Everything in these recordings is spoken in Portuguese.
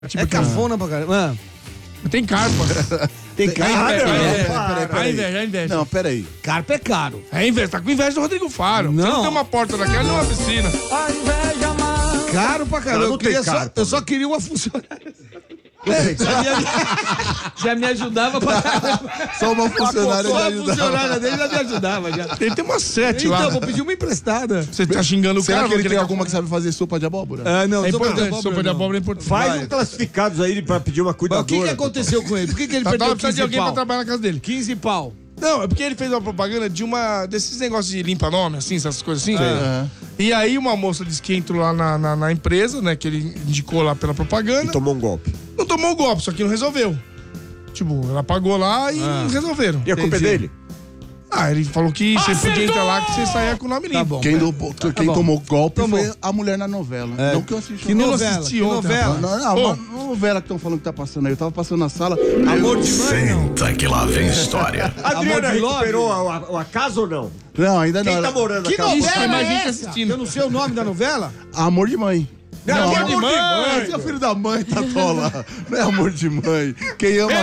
Tipo, cafona pra caramba. Tem carpa. Tem carpa. A inveja. Não, peraí. Carpa é caro. É inveja, tá com inveja do Rodrigo Faro. Você não tem uma porta daquela nem uma piscina. A inveja mata. Caro pra caramba. Eu só queria uma funcionária. Já me ajudava pra caramba. Só uma funcionária Só a funcionária dele já me ajudava. Já. Ele tem umas 7 lá. Então, vou pedir uma emprestada. Você tá xingando o cara? Será que ele tem alguma que sabe fazer sopa de abóbora? Ah, não, É importante, sopa de abóbora é importante. Faz um classificados aí pra pedir uma cuidadora. Mas o que aconteceu com ele? Por que ele perdeu 15 de alguém pau? pra trabalhar na casa dele. 15 pau. Não, é porque ele fez uma propaganda de desses negócios de limpa-nome, assim, essas coisas assim. E aí uma moça disse que entrou lá na empresa, né, que ele indicou lá pela propaganda. E tomou um golpe. Não tomou o golpe, só que não resolveu. Tipo, ela pagou lá e resolveram. E a culpa é dele? Ele falou que você podia entrar lá que você saía com o nome limpo. Tá bom. Quem tomou golpe foi a mulher na novela. Não que eu assisti. Que novela? Que novela? Não, novela que estão falando que tá passando aí. Eu tava passando na sala. Amor de mãe, não. Senta que lá vem história. Adriana recuperou a casa ou não? Não, ainda não. Quem tá morando Que naquela novela mais é gente essa? assistindo. Eu não sei o nome da novela. Amor de mãe. Amor de mãe! Você é filho da mãe, Tatola. Não é amor de mãe. Quem ama,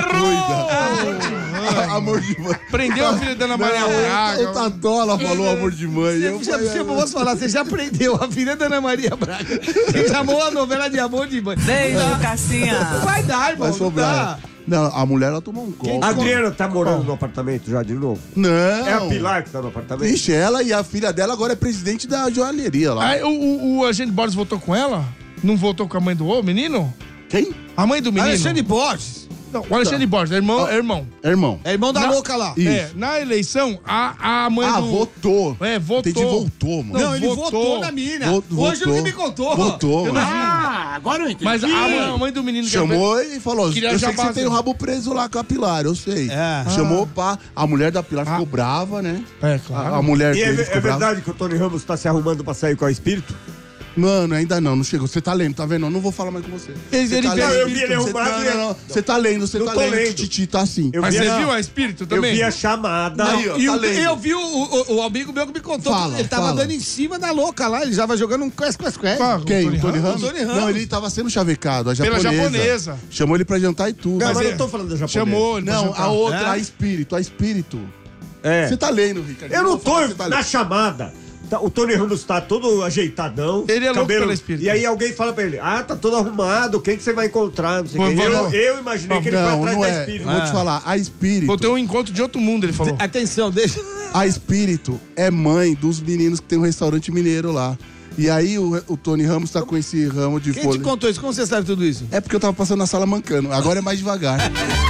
cuida. Amor de mãe. Prendeu a filha da Ana Maria Braga. O Tatola falou amor de mãe. Posso falar, você já prendeu a filha da Ana Maria Braga. Você chamou a novela de Amor de Mãe. Beijo, Cassinha. Vai dar, irmão. Vai sobrar. Não, a mulher ela tomou um golpe. A Adriana tá morando no apartamento já de novo? Não. É a Pilar que tá no apartamento? Vixe, ela e a filha dela agora é presidente da joalheria lá. Aí o agente Borges votou com ela? Não votou com a mãe do menino? Quem? A mãe do menino? Alexandre Borges. Não, o Alexandre Borges, é irmão. É irmão. É irmão da louca lá. Isso. Na eleição, a mãe do... votou. Votou. Entendi, voltou, mano. Não, ele votou na mina. Hoje ele me contou. Votou. Agora eu entendi. Mas a mãe do menino... Chamou e falou, Queria eu sei que jabá, você tem o rabo preso lá com a Pilar, eu sei. Chamou, pá. A mulher da Pilar ficou brava, né? É, claro. A mulher E dele é ficou brava. verdade que o Tony Ramos tá se arrumando pra sair com a Espírito? Mano, ainda não chegou. Você tá lendo, tá vendo? Eu não vou falar mais com você. Ele tá fez- lendo. eu vi ele arrumado e- Não. Você tá lendo, você Não tá tô lendo. lendo. Titi tá assim. Eu Mas vi você a- viu a Espírito também? Eu vi a chamada. Aí, ó, E tá o- lendo. eu vi o amigo meu que me contou. Fala, Ele tava fala. dando em cima da louca lá. Ele já vai jogando um quest. Quem? O O Tony Ramos? Tony Ramos. Não, ele tava sendo chavecado, a Pela japonesa. japonesa. Chamou ele pra jantar e tudo. Não, mas eu é- não tô falando da japonesa. Chamou ele pra Não, jantar. a outra, a Espírito. É. Você tá lendo, Ricardo. Eu não vou falar tô que você tá na lendo. chamada. O Tony Ramos tá todo ajeitadão. Ele é louco cabelo- pela Espírito. E aí alguém fala pra ele, tá todo arrumado, quem que você vai encontrar? Não sei quem. Eu imaginei que ele foi Não, atrás não da é. Espírito. Vou te falar, a Espírito. Vou ter um encontro de outro mundo, ele falou. Atenção, deixa. A Espírito é mãe dos meninos que tem um restaurante mineiro lá. E aí o Tony Ramos tá com esse ramo de Quem te folha. contou isso? Como você sabe tudo isso? É porque eu tava passando na sala mancando. Agora é mais devagar.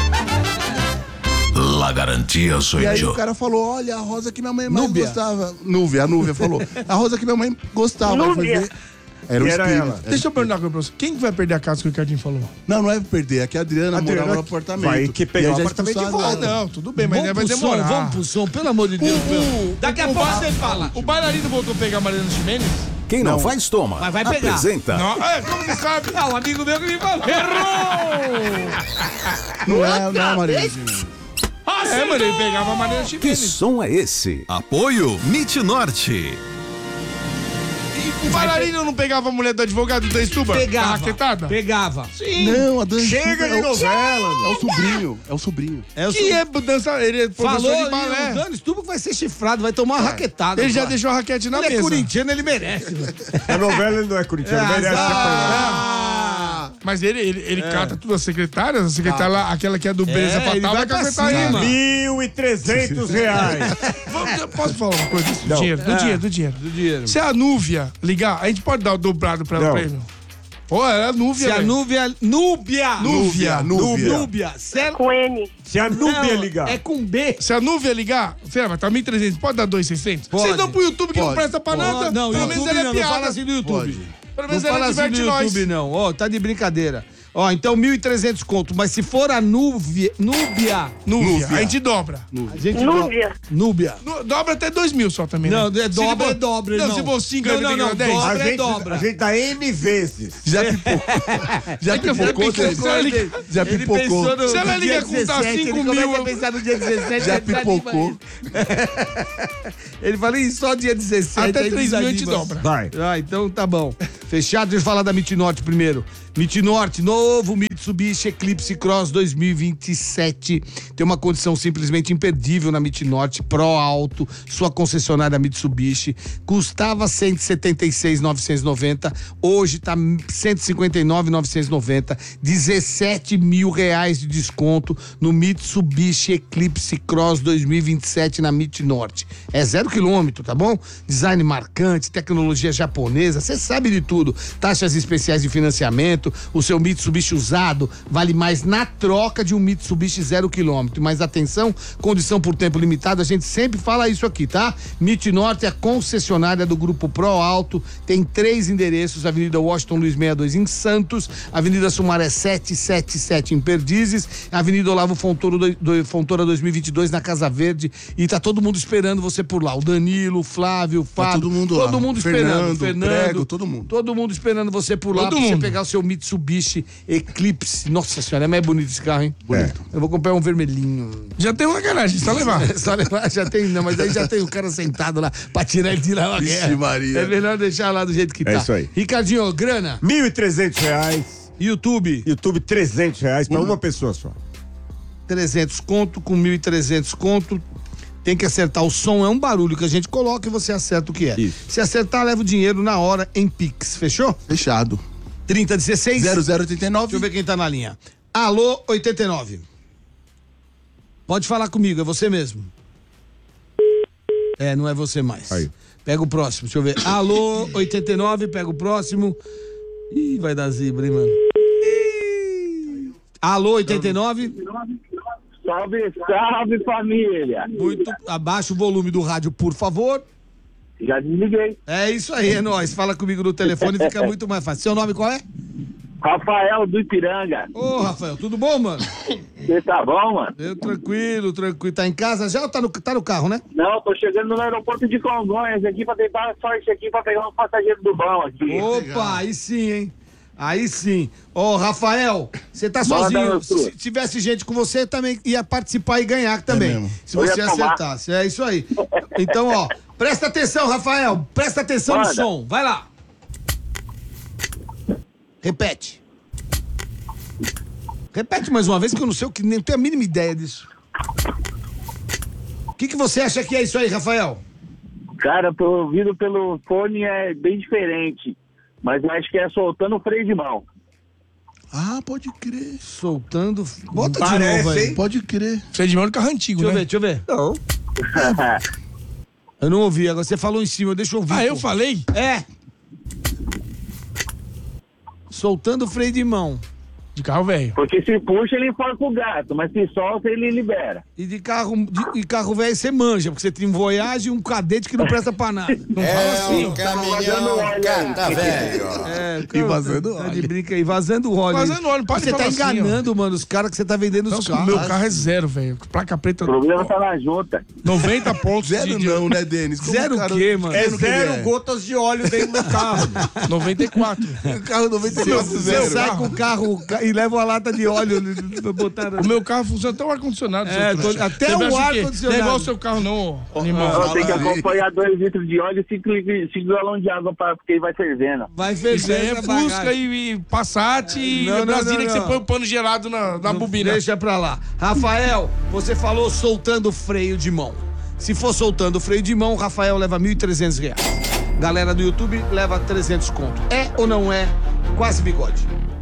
La garantia sou E aí eu. o cara falou, olha, a rosa que minha mãe mais Núbia. gostava. A Núbia falou. A rosa que minha mãe gostava. Aí foi ver, era o E era Espírito. ela. Deixa eu perguntar uma coisa pra você. Quem que vai perder a casa que o Ricardinho falou? Não é perder. É que a Adriana morava no apartamento. vai que pegar E aí o já apartamento de expulsaram volta. ela. Não, tudo bem, mas vai Vamos pro som, demorar. vamos pro som, pelo amor de Deus. meu. Daqui a pouco você fala. O bailarino voltou a pegar a Mariana Ximenes? Quem não faz, toma. Mas vai pegar. Apresenta. Não, como você sabe? Ah, um amigo meu que me falou. Não é, Maria. Mano, ele pegava a Mariana Que Ximenes. som é esse? Apoio MIT Norte. E o bailarino não pegava a mulher do advogado da Estuba? Pegava. A raquetada? Pegava. Não, a dança. Chega de novela, É o sobrinho. É o sobrinho. Que é dança, ele é professor Falou, de balé. o Dani Stuba vai ser chifrado, vai tomar uma raquetada. Ele já cara. deixou a raquete na Ele é mesa. corintiano, ele merece. velho. A novela ele não é corintiano, merece apanhar. Mas ele cata tudo, a secretária lá, aquela que é do Beleza ele Fatal, vai vai pra cacetar cima. ele. R$1.300. Posso falar uma coisa disso? Do dinheiro. Do dinheiro. Se a Núvia ligar, a gente pode dar o dobrado pra ela Não. pra ele? Pô, é a Núvia, Se a velho. Núbia. Núbia. Se ela- Com N. Se a Núbia Não, ligar. É com B. Se a Núvia ligar, sei lá, vai tá 1.300, pode dar 2.600? Pode. Vocês dão pro YouTube que não Pode. presta pra nada? Não, Pelo YouTube menos ele é não piada. fala assim do YouTube. Pode. Pelo Não menos ele fala assim do diverte nós. YouTube, não. Ó, tá de brincadeira. Ó, então 1.300 conto. Mas se for a Núbia, Núvia, a gente dobra. a gente Núbia. Núbia. Dobra até 2.000 só também, Não, né? é Se dobra, for- é dobra. Não, se for 5, não, não, 10. dobra é dobra. A gente dá N vezes. Já pipocou. Já pipocou. Já Ele pipocou. pensou no, Se ela no liga dia com tá 17, 5 ele começa mil, a pensar no dia 17. Já ele desanima pipocou. Ele fala, e só dia 17. Até aí 3.000 a gente desanima. dobra. Vai. Ah, então tá bom. Fechado? Deixa eu falar da Midnorte primeiro. Midnorte, novo Mitsubishi Eclipse Cross 2027. Tem uma condição simplesmente imperdível na Midnorte, Pro Alto, sua concessionária Mitsubishi. Custava 176.990, hoje tá 159.990. 17 mil reais de desconto no Mitsubishi Eclipse Cross 2027 na Midnorte. É 0 quilômetro, tá bom? Design marcante, tecnologia japonesa, você sabe de tudo. Taxas especiais de financiamento. O seu Mitsubishi usado vale mais na troca de um Mitsubishi 0 quilômetro. Mas atenção, condição por tempo limitado, a gente sempre fala isso aqui, tá? Midnorte é a concessionária do Grupo Pro Alto, tem 3 endereços: Avenida Washington Luiz 62 em Santos, Avenida Sumaré 777 em Perdizes, Avenida Olavo Fontoura 2022 na Casa Verde, e tá todo mundo esperando você por lá. O Danilo, o Flávio, o Fábio, todo mundo esperando. Fernando, Prego, todo mundo. Todo mundo esperando você por lá pra você pegar o seu Mitsubishi Eclipse. Nossa senhora, é mais bonito esse carro, hein? Bonito. Eu vou comprar um vermelhinho. Já tem uma garagem, só levar. Só levar, já tem, não, mas aí já tem o cara sentado lá pra tirar ele de lá. Vixe Maria. É melhor deixar lá do jeito que tá. É isso aí. Ricardinho, grana. R$1.300. YouTube. YouTube, R$300 pra uma pessoa só. 300 conto com 1.300 conto. Tem que acertar. O som é um barulho que a gente coloca e você acerta o que é. Isso. Se acertar, leva o dinheiro na hora em Pix. Fechou? Fechado. 3016 0089. Deixa eu ver quem tá na linha. Alô, 89. Pode falar comigo, é você mesmo. É, não é você mais. Aí. Pega o próximo, deixa eu ver. Alô, 89, pega o próximo. Ih, vai dar zebra, hein, mano. Ih. Alô, 89. Salve, salve, família! Muito abaixa o volume do rádio, por favor. Já desliguei. É isso aí, é nóis. Fala comigo no telefone, fica muito mais fácil. Seu nome qual é? Rafael do Ipiranga. Ô, Rafael, tudo bom, mano? Você tá bom, mano? Eu tranquilo. Tá em casa já ou tá no carro, né? Não, tô chegando no aeroporto de Congonhas aqui pra tentar a sorte aqui pra pegar um passageiro do bom aqui. Opa, aí sim, hein? Aí sim. Ô, Rafael, você tá sozinho. Se tivesse gente com você, também ia participar e ganhar também. Se você acertasse. É isso aí. Então, ó, presta atenção, Rafael. Presta atenção no som. Vai lá. Repete. Repete mais uma vez, que eu não sei, que nem tenho a mínima ideia disso. O que você acha que é isso aí, Rafael? Cara, tô ouvindo pelo fone, é bem diferente. Mas eu acho que é soltando o freio de mão. Ah, pode crer. Soltando. Bota Parece, de novo aí. hein? Pode crer. Freio de mão é um carro antigo, Deixa eu ver. Não. Eu não ouvi, agora você falou em cima, deixa eu ouvir. Ah, eu falei? É. Soltando o freio de mão. De carro velho. Porque se puxa, ele enforca o gato, mas se solta, ele libera. E de carro velho você manja, porque você tem um Voyage e um Cadete que não presta pra nada. Não fala assim. Caminhão, Cata velho. É, E vazando tá óleo. de brinca aí, vazando óleo. Vazando óleo, para de Você tá falar assim, enganando, mano, os caras que você tá vendendo os Não, carros. meu carro é 0, velho. Placa preta. O problema tá na junta. 90 pontos. Zero não, né, Denis? Como Zero o cara- o quê, mano? É Como que ele 0 é? gotas de óleo dentro do carro. 94. O carro 94 Você zero. sai com o carro e leva uma lata de óleo pra botar. O meu carro funciona até o ar-condicionado. É, seu trouxa. até Você o acha que ar-condicionado. Não é igual o seu carro, não, animal. Eu tenho que aí. acompanhar 2 litros de óleo e 5 galões de água porque ele vai fervendo. Vai Isso aí fechar é essa Fusca bagagem. e Passat e Não, não, Brasília não, que você não. põe o pano gelado na bobina. Deixa pra lá. Rafael, você falou soltando o freio de mão. Se for soltando o freio de mão, o Rafael leva R$1.300. Galera do YouTube leva 300 conto. É ou não é Quase Bigode?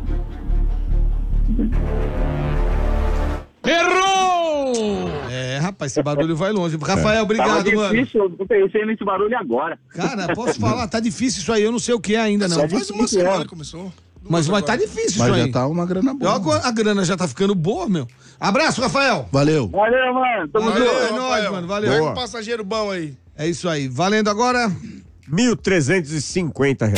Errou! É, rapaz, esse barulho vai longe. Rafael, obrigado, Tava mano. difícil, eu pensei nesse barulho agora. Cara, posso falar? Tá difícil isso aí, eu não sei o que é ainda, não. Só faz uma semana que começou. Mas tá difícil isso Mas aí. já tá uma grana boa. A grana já tá ficando boa, meu. Abraço, Rafael. Valeu. Valeu, mano. Tamo Valeu, junto. é nóis, mano. Valeu. Pega um passageiro bom aí. É isso aí. Valendo agora R$1.350.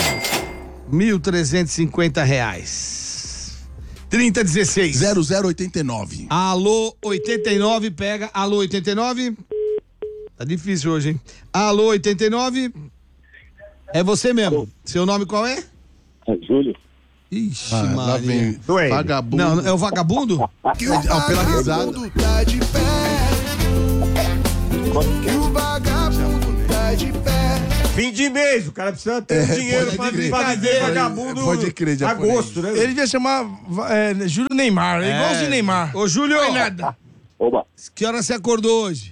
R$1.350. 3016. 0089. Alô, 89, pega. Alô, 89. Tá difícil hoje, hein? Alô, 89. É você mesmo. Seu nome qual é? É Júlio. Ixi, Lá Maria. vem Ué. vagabundo. Não, é o vagabundo? Pela risada. Tá de pé. Que o vagabundo tá de pé. fim de mês, o cara precisa ter dinheiro pra viver vagabundo. Pode crer, japonês. Agosto, né? Ele devia chamar Júlio Neymar, é igual o Neymar. Ô, Júlio, Não é nada. Oba, que hora você acordou hoje?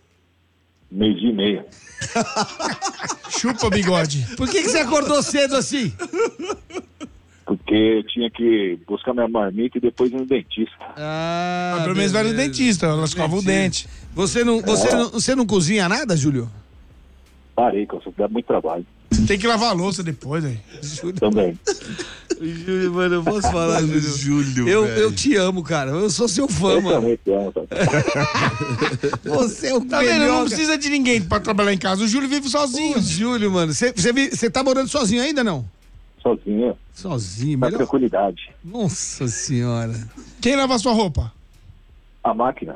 12:30. Chupa, bigode. Por que você acordou cedo assim? Porque eu tinha que buscar minha marmita e depois ir no dentista. Ah, Mas pelo menos vai no dentista, ela escova o dente. Você não cozinha nada, Júlio? Parei, que eu dá muito trabalho. Tem que lavar a louça depois, aí. Também. Júlio, mano, eu posso falar, Júlio? Eu te amo, cara. Eu sou seu fã, Eu mano. também te amo, tá? Você é o Tá vendo? melhor. Não precisa de ninguém pra trabalhar em casa. O Júlio vive sozinho. Ô, Júlio, mano, você tá morando sozinho ainda, não? Sozinho, Sozinho, na melhor. tranquilidade. Nossa senhora. Quem lava a sua roupa? A máquina.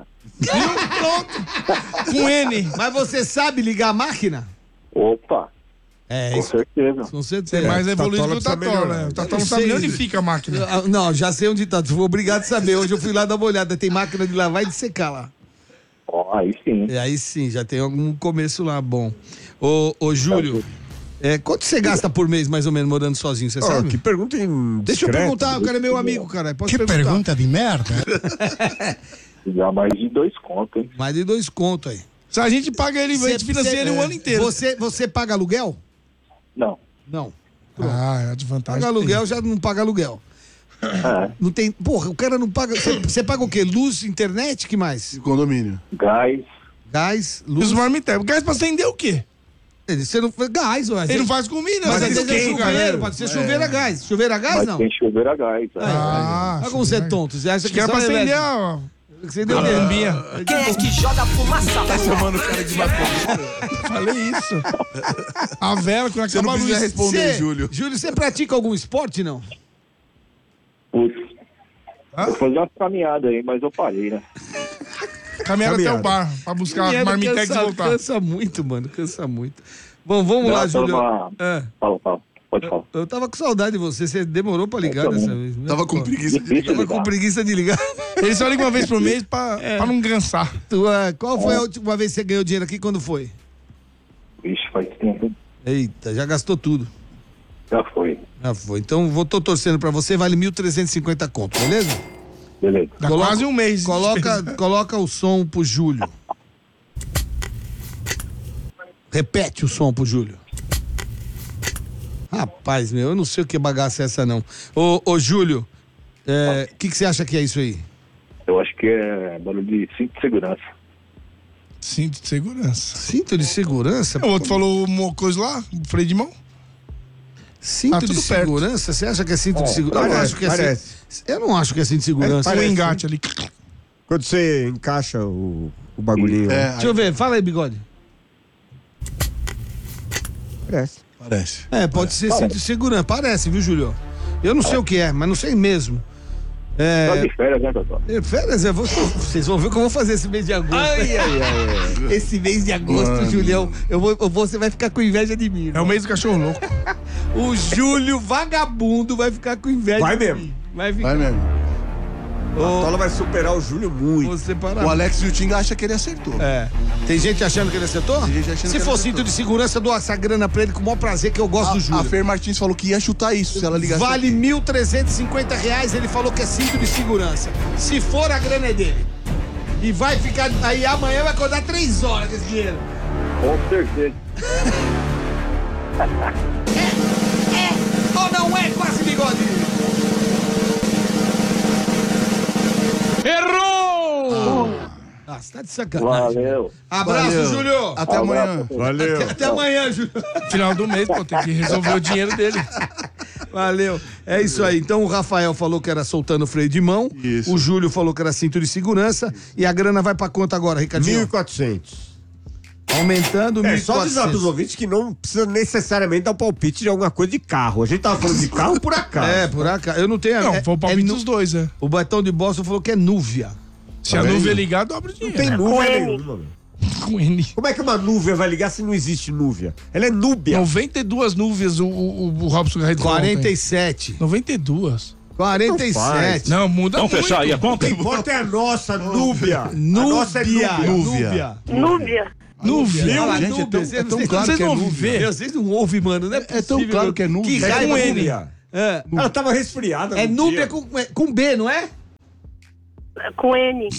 Pronto. Com N. Mas você sabe ligar a máquina? Opa, É, com isso, certeza. com Você certeza. é mais evoluído que o precisa Tató, melhorar. né? O Tató Eu não sabe nem sei. onde fica a máquina. Ah, não, já sei onde tá. Fui obrigado a saber. Hoje eu fui lá dar uma olhada. Tem máquina de lavar e de secar lá. Ó, aí sim. E aí sim, já tem algum começo lá bom. Ô Júlio, quanto você gasta por mês, mais ou menos, morando sozinho, você sabe? Que pergunta Deixa eu perguntar, o cara é meu amigo, cara. Pode Que perguntar. pergunta de merda. Já mais de 2 contos, hein? Mais de 2 contos aí. Se a gente paga ele, a gente financia ele o ano inteiro. Você paga aluguel? Não. Não. Ah, é de vantagem. Paga aluguel, já não paga aluguel. É, Não tem. Porra, o cara não paga. Você paga o quê? Luz, internet? Que mais? Condomínio. gás. Gás, E luz. os marmitéis. Gás pra acender o quê? Você não gás, ué. Ele não faz comida, Mas às vezes é esquenta, chuveiro, né? pode ser chuveiro a gás. Chuveiro a gás, Mas não. tem chuveiro a gás. né? Ah, Olha como você é tonto. Você acha que era só pra é acender elétrico. a Acendeu bombinha. Quem é que joga fumaça? Tá chamando o cara de maconha. Falei isso. A vela, quando Você acaba não a precisa luz. responder, Júlio. Júlio, você pratica algum esporte, não? Putz. Vou fazer uma caminhada aí, mas eu parei, né? Caminhar até o bar pra buscar as marmitex e voltar. Cansa muito, mano. Cansa muito. Bom, vamos lá, Júlio. Fala. Pode falar. Eu tava com saudade de você. Você demorou pra ligar Eu dessa também. vez. Né? Tava com preguiça de Difícil ligar. Tava com ligar. preguiça de ligar. Ele só liga uma vez por mês pra não cansar. Qual foi a última vez que você ganhou dinheiro aqui? Quando foi? Vixe, faz tempo. Eita, já gastou tudo. Já foi. Já foi. Então, tô torcendo pra você. Vale 1.350 conto, beleza? Beleza. Dá quase um mês. de despesa. Coloca o som pro Júlio. Repete o som pro Júlio. Rapaz, eu não sei o que bagaça é essa, não. Ô Júlio, o que você acha que é isso aí? Eu acho que é barulho de cinto de segurança. Cinto de segurança. Cinto de segurança? O outro falou uma coisa lá, freio de mão. Cinto Tá de tudo perto. segurança? Você acha que é cinto de segurança? Eu não acho que é parece. Eu não acho que é cinto de segurança. O engate ali. Quando você encaixa o bagulhinho. Deixa eu ver, fala aí, bigode. Parece. Parece. Pode ser cinto de segurança. Parece, viu, Júlio? Eu não sei o que é, mas não sei mesmo. Tá de férias, né, Totó? Férias, vocês vão ver o que eu vou fazer esse mês de agosto. Esse mês de agosto, Julião, você vai ficar com inveja de mim. É o mês do cachorro louco. O Júlio vagabundo vai ficar com inveja Vai de mesmo. mim. Vai ficar. Vai mesmo. A Tola vai superar o Júlio muito. Você parar. O Alex e o Tinga acham que ele acertou. Tem gente achando que ele acertou? Tem gente achando Se que for ele cinto acertou. de segurança, eu dou essa grana pra ele com o maior prazer, que eu gosto do A Júlio. Fer Martins falou que ia chutar isso se ela ligasse. Vale R$1.350, ele falou que é cinto de segurança. Se for, a grana é dele. E vai ficar. Aí amanhã vai acordar 3 horas com esse dinheiro. Com certeza. Ou não é, quase bigode? Errou! Você tá de sacanagem. Valeu. Abraço, Valeu. Júlio. Até amanhã. Valeu. Até amanhã, Júlio. Final do mês, pô, tem que resolver o dinheiro dele. Valeu. É isso aí. Então o Rafael falou que era soltando o freio de mão. Isso. O Júlio falou que era cinto de segurança. E a grana vai pra conta agora, Ricardinho? 1.400. Aumentando 1.400. Só avisar pros ouvintes que não precisa necessariamente dar um palpite de alguma coisa de carro. A gente tava falando de carro por acaso. Por acaso. Eu não tenho... Não, foi o palpite dos dois, né? O Betão de Boston falou que é núvia. Se a nuvem ligar, dobra o Não dinheiro. tem nuvem nenhuma, meu. Com N. Como é que uma nuvem vai ligar se não existe núvia? Ela é núbia. 92 nuvens o Robson Garrido falou ontem. 47. 92. 47. Não, muda muito. O que importa é a nossa núbia. A nossa é núbia. Núvia. Núbia. Núbia. Fala Gente, Núbia. é tão claro Vocês que é não Núbia. vê. Vocês não ouvem, mano. Não é É tão possível, claro meu. que é Núbia. Que É raiva. com É, N. Ela tava resfriada. é no Núbia dia. com B, não é? Com N.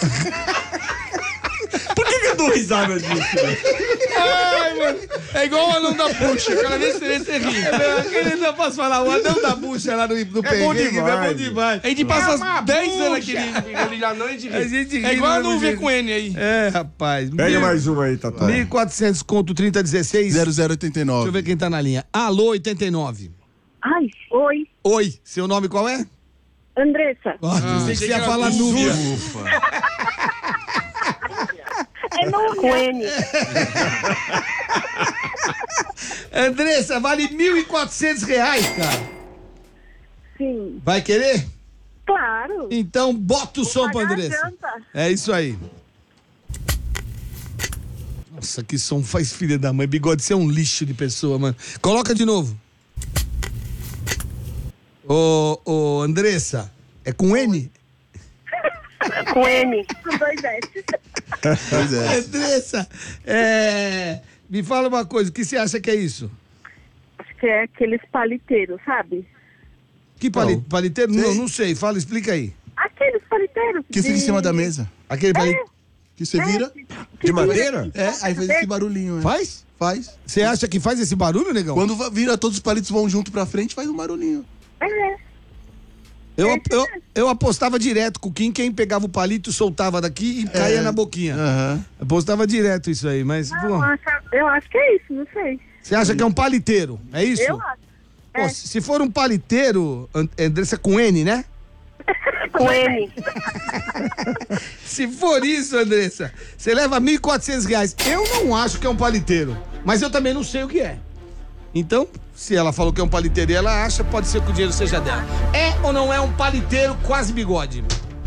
Por que eu dou risada disso? Ai, mano. É igual o anão da puxa. Cada vez que você ri. Aquele não posso falar, o anão da bucha lá no perrengue, é bom demais. A gente passa uma 10 anos bucha. aquele anão e a gente ri. A gente ri É igual do a não mesmo ver jeito. com N aí. É, rapaz. Pega mais uma aí, Tatá. 1.400 conto 3016. 0089. Deixa eu ver quem tá na linha. Alô, 89. Ai, oi. Oi, seu nome qual é? Andressa. Pensei que você ia que era falar Núbia. É Núbia. Com N. Andressa, vale R$1.400, cara. Sim. Vai querer? Claro. Então bota o som pra pagar a Andressa. janta. É isso aí. Nossa, que som faz filha da mãe. Bigode, você é um lixo de pessoa, mano. Coloca de novo. Ô, Andressa, é com N? Com N. Com 2 S. Pois é. Andressa, me fala uma coisa, o que você acha que é isso? Acho que é aqueles paliteiros, sabe? Que paliteiro? Sei. Não sei, fala, explica aí. Aqueles paliteiros. Que fica em cima da mesa. Aquele paliteiro. Que você vira. De madeira? Aí faz esse barulhinho. Faz? Faz. Você acha que faz esse barulho, negão? Quando vira, todos os palitos vão junto pra frente, faz um barulhinho. Eu apostava direto com quem pegava o palito, soltava daqui e caía na boquinha. Aham. Apostava direto isso aí, mas, pô, Eu acho que é isso, não sei. você acha que é um paliteiro? É isso? Eu acho. Pô, se for um paliteiro, Andressa, com N, né? Com N. Se for isso, Andressa, você leva R$1.400. Eu não acho que é um paliteiro, mas eu também não sei o que é. Então, se ela falou que é um paliteiro e ela acha, pode ser que o dinheiro seja dela. É ou não é um paliteiro quase bigode?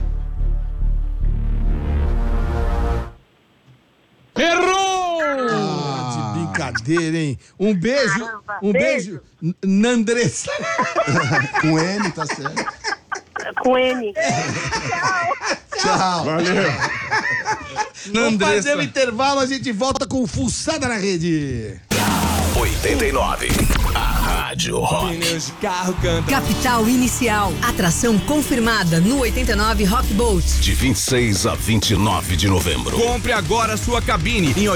Errou! Ah, de brincadeira, hein? Um beijo, Caramba, um beijo, Nandressa. Com N, tá certo. Com N. Tchau. Valeu. Vamos fazer um intervalo, a gente volta com Fuçada na Rede. 89. A Rádio Rock. Pneus de carro canta. Capital Inicial. Atração confirmada no 89 Rock Boat. De 26 a 29 de novembro. Compre agora sua cabine em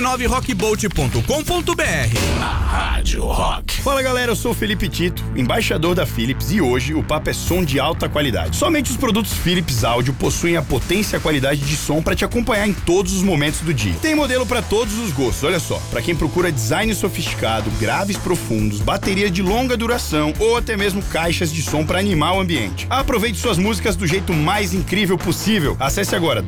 89rockboat.com.br. A Rádio Rock. Fala galera, eu sou o Felipe Tito, embaixador da Philips, e hoje o papo é som de alta qualidade. Somente os produtos Philips Audio possuem a potência e a qualidade de som para te acompanhar em todos os momentos do dia. Tem modelo para todos os gostos, olha só. Para quem procura design sofisticado, graves profundos, bateria de longa duração ou até mesmo caixas de som para animar o ambiente. Aproveite suas músicas do jeito mais incrível possível. Acesse agora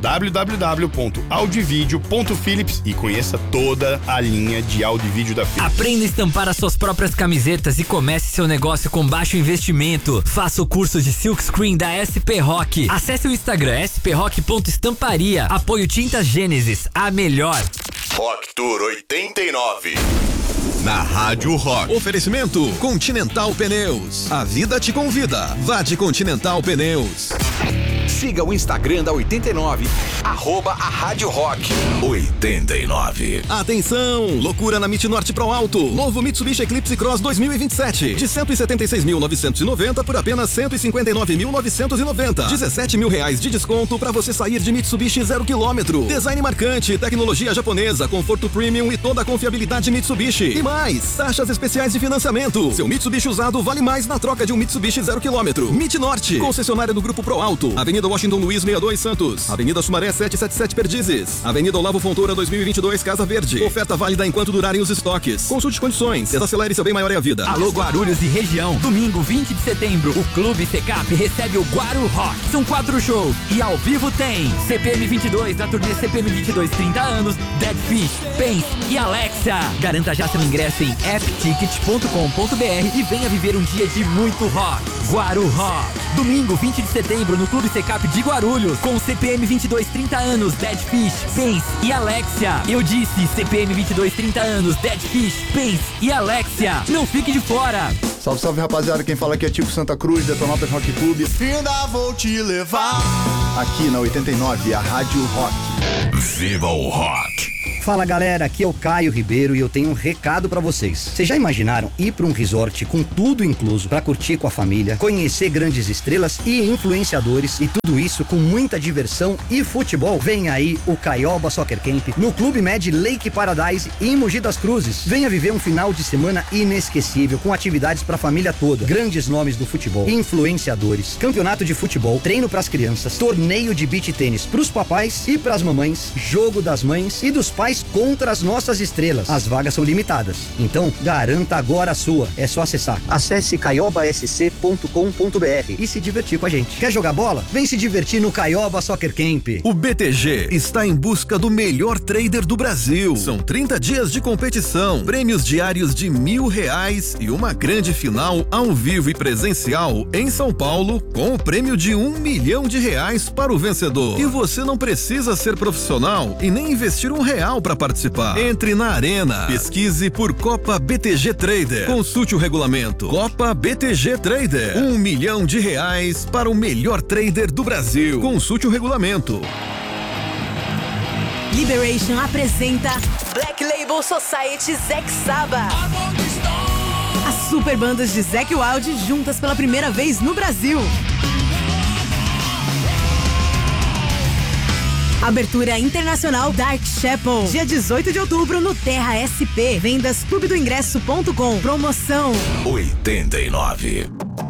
www.audiovideo.philips e conheça toda a linha de áudio e vídeo da Philips. Aprenda a estampar as suas próprias camisetas e comece seu negócio com baixo investimento. Faça o curso de Silk Screen da SP Rock. Acesse o Instagram sprock.estamparia. Apoio Tintas Gênesis, a melhor. Rock Tour 89. Na Rádio Rock. Oferecimento Continental Pneus. A vida te convida. Vá de Continental Pneus. Siga o Instagram da 89, @a Rádio Rock 89. Atenção! Loucura na Mit Norte Pro Alto. Novo Mitsubishi Eclipse Cross 2027. De 176.990 por apenas 159.990. R$17.000 de desconto para você sair de Mitsubishi 0 km. Design marcante, tecnologia japonesa, conforto premium e toda a confiabilidade Mitsubishi. E mais, taxas especiais de financiamento. Seu Mitsubishi usado vale mais na troca de um Mitsubishi 0 km. Mit Norte, concessionária do Grupo Pro Alto. Avenida Washington Luiz 62 Santos. Avenida Sumaré 777 Perdizes. Avenida Olavo Fontoura 2022 Casa Verde. Oferta válida enquanto durarem os estoques. Consulte condições. Desacelere, seu bem maior é a vida. Alô Guarulhos e região. Domingo 20 de setembro, o Clube Secap recebe o Guaru Rock. São 4 shows e ao vivo tem CPM 22 da turnê CPM 22 30 anos, Dead Fish, Pence e Alexa. Garanta já seu ingresso em appticket.com.br e venha viver um dia de muito rock. Guaru Rock. Domingo 20 de setembro no Clube Secap de Guarulhos, com CPM 22 30 anos, Dead Fish, Pence e Alexia. Eu disse CPM 22 30 anos, Dead Fish, Pence e Alexia. Não fique de fora. Salve, salve rapaziada, quem fala aqui é Tico Santa Cruz, Detonautas Rock Clube. Ainda vou te levar. Aqui na 89, a Rádio Rock. Viva o Rock. Fala galera, aqui é o Caio Ribeiro e eu tenho um recado pra vocês. Vocês já imaginaram ir pra um resort com tudo incluso pra curtir com a família, conhecer grandes estrelas e influenciadores e tudo isso com muita diversão e futebol? Vem aí o Caioba Soccer Camp no Clube Med Lake Paradise em Mogi das Cruzes. Venha viver um final de semana inesquecível com atividades pra família toda, grandes nomes do futebol, influenciadores, campeonato de futebol, treino pras crianças, torneio de beach tênis pros papais e pras mamães, jogo das mães e dos pais contra as nossas estrelas. As vagas são limitadas, então garanta agora a sua. É só acessar. Acesse caiobasc.com.br e se divertir com a gente. Quer jogar bola? Vem se divertir no Caioba Soccer Camp. O BTG está em busca do melhor trader do Brasil. São 30 dias de competição, prêmios diários de R$1.000 e uma grande final ao vivo e presencial em São Paulo com o prêmio de R$1 milhão para o vencedor. E você não precisa ser profissional e nem investir R$1 para participar. Entre na arena, pesquise por Copa BTG Trader, consulte o regulamento. Copa BTG Trader, R$1 milhão para o melhor trader do Brasil. Consulte o regulamento. Liberation apresenta Black Label Society Zack Saba. As super bandas de Zack Wild juntas pela primeira vez no Brasil. Abertura internacional Dark Chapel, dia 18 de outubro no Terra SP. Vendas clubedoingresso.com. Promoção 89.